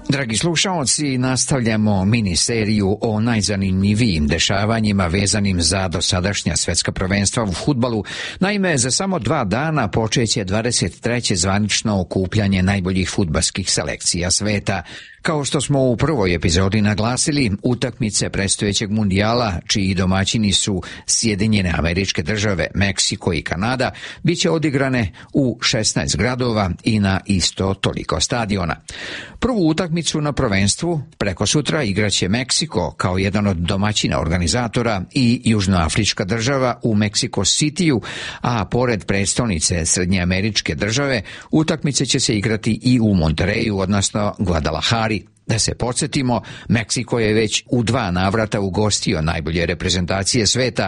Dragi slušaoci, nastavljamo miniseriju o najzanimljivijim dešavanjima vezanim za dosadašnja svetska prvenstva u fudbalu. Naime, za samo 2 dana počeće 23. zvanično okupljanje najboljih fudbalskih selekcija sveta. Kao što smo u prvoj epizodi naglasili, utakmice predstojećeg mundijala, čiji domaćini su Sjedinjene Američke Države, Meksiko i Kanada, bit će odigrane u 16 gradova i na isto toliko stadiona. Prvu utakmicu na prvenstvu prekosutra igraće Meksiko kao jedan od domaćina organizatora i Južnoafrička Država u Meksiko Cityu, a pored prestonice Srednjeameričke Države utakmice će se igrati i u Monterreyu, odnosno Guadalajari. Da se podsjetimo, Meksiko je već u 2 navrata ugostio najbolje reprezentacije sveta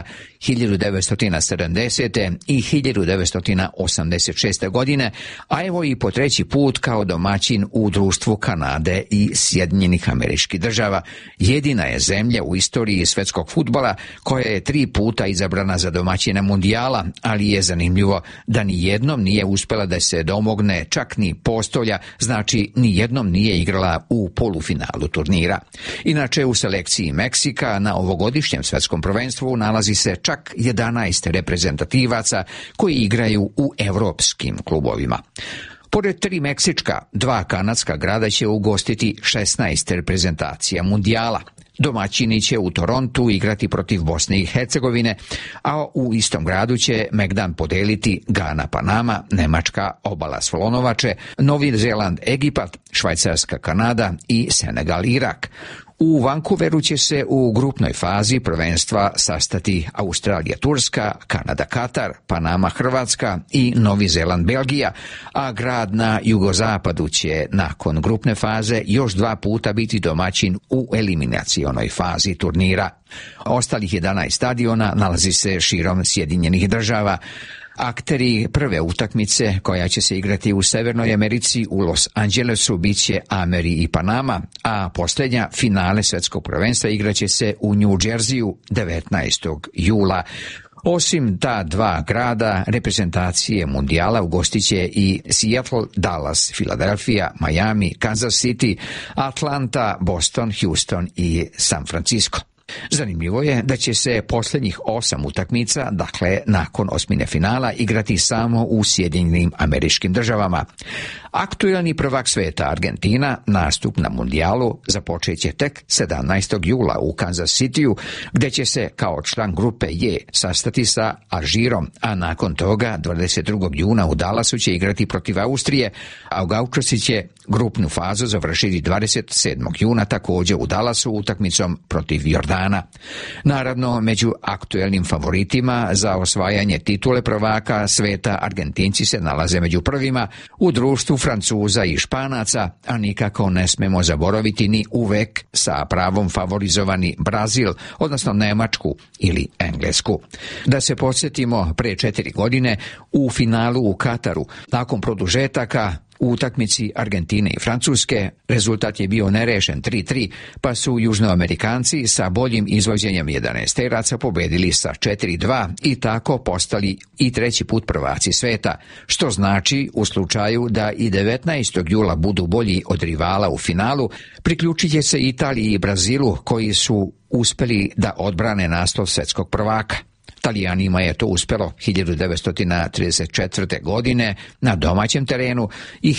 1970. i 1986. godine, a evo i po 3. put kao domaćin u društvu Kanade i Sjedinjenih Američkih Država. Jedina je zemlja u istoriji svetskog fudbala koja je 3 puta izabrana za domaćina mundijala, ali je zanimljivo da ni jednom nije uspjela da se domogne čak ni postolja, znači ni jednom nije igrala u polufinalu turnira. Inače, u selekciji Meksika na ovogodišnjem svetskom prvenstvu nalazi se čak 11 reprezentativaca koji igraju u evropskim klubovima. Pored 3 meksička, 2 kanadska grada će ugostiti 16 reprezentacija mundijala. Domaćini će u Torontu igrati protiv Bosne i Hercegovine, a u istom gradu će Megdan podeliti Gana Panama, Nemačka Obala Slonovače, Novi Zeland Egipat, Švajcarska Kanada i Senegal Irak. U Vancouveru će se u grupnoj fazi prvenstva sastati Australija Turska, Kanada Katar, Panama Hrvatska i Novi Zeland Belgija, a grad na jugozapadu će nakon grupne faze još 2 puta biti domaćin u eliminacionoj fazi turnira. Ostalih 11 stadiona nalazi se širom Sjedinjenih Država. Akteri prve utakmice, koja će se igrati u Severnoj Americi u Los Angelesu, bit će Ameri i Panama, a posljednja finale svetskog prvenstva igraće se u New Jerseyu 19. jula. Osim ta 2 grada, reprezentacije mundijala ugostiće i Seattle, Dallas, Filadelfija, Miami, Kansas City, Atlanta, Boston, Houston i San Francisco. Zanimljivo je da će se posljednjih 8 utakmica, dakle nakon osmine finala, igrati samo u Sjedinjenim Američkim Državama. Aktuelni prvak sveta Argentina nastup na mundijalu započeće tek 17. jula u Kansas Cityu, gdje će se kao član grupe J sastati sa Alžirom, a nakon toga 22. juna u Dallasu će igrati protiv Austrije, a Gaučosi će grupnu fazu završiti 27. juna također u Dallasu utakmicom protiv Jordana. Naravno, među aktuelnim favoritima za osvajanje titule prvaka sveta Argentinci se nalaze među prvima u društvu Francuza i Španaca, a nikako ne smemo zaboraviti ni uvek sa pravom favorizovani Brazil, odnosno Nemačku ili Englesku. Da se podsjetimo, pre 4 godine u finalu u Kataru, nakon produžetaka, u utakmici Argentine i Francuske rezultat je bio nerešen 3-3, pa su Južnoamerikanci sa boljim izvođenjem 11-teraca pobedili sa 4-2 i tako postali i 3. put prvaci sveta, što znači u slučaju da i 19. jula budu bolji od rivala u finalu, priključit će se Italiji i Brazilu koji su uspeli da odbrane naslov svjetskog prvaka. Talijanima je to uspjelo 1934. godine na domaćem terenu i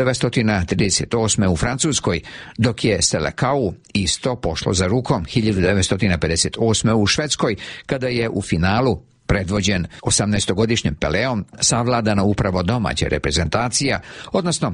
1938. u Francuskoj, dok je Selecao isto pošlo za rukom 1958. u Švedskoj, kada je u finalu predvođen 18-godišnjim Peleom savladana upravo domaća reprezentacija, odnosno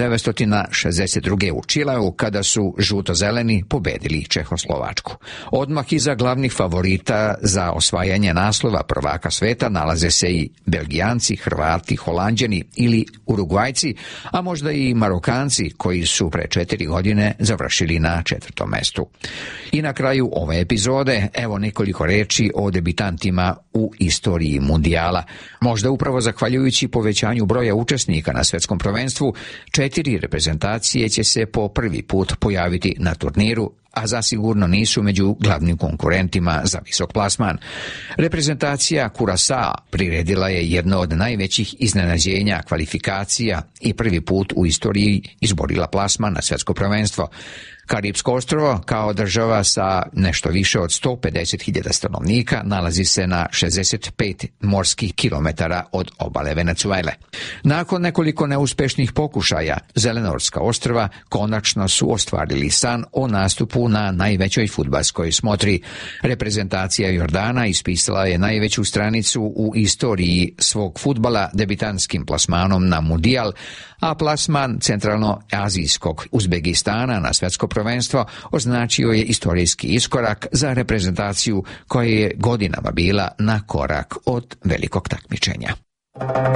1962. u Čileu kada su žuto-zeleni pobedili Čehoslovačku. Odmah iza glavnih favorita za osvajanje naslova prvaka sveta nalaze se i Belgijanci, Hrvati, Holanđani ili Urugvajci, a možda i Marokanci koji su pre 4 godine završili na 4. mestu. I na kraju ove epizode evo nekoliko reči o debitantima u istoriji mundijala. Možda upravo zahvaljujući povećanju broja učesnika na svetskom prvenstvu, 4 reprezentacije će se po prvi put pojaviti na turniru, a zasigurno nisu među glavnim konkurentima za visok plasman. Reprezentacija Curaçao priredila je jedno od najvećih iznenađenja kvalifikacija i prvi put u istoriji izborila plasman na svjetsko prvenstvo. Karipsko ostrvo, kao država sa nešto više od 150.000 stanovnika, nalazi se na 65 morskih kilometara od obale Venezuele. Nakon nekoliko neuspešnih pokušaja, Zelenortska ostrva konačno su ostvarili san o nastupu na najvećoj fudbalskoj smotri. Reprezentacija Jordana ispisala je najveću stranicu u istoriji svog fudbala debitantskim plasmanom na Mundijal, a plasman centralno-azijskog Uzbekistana na svjetsko prvenstvo označio je istorijski iskorak za reprezentaciju koja je godinama bila na korak od velikog takmičenja.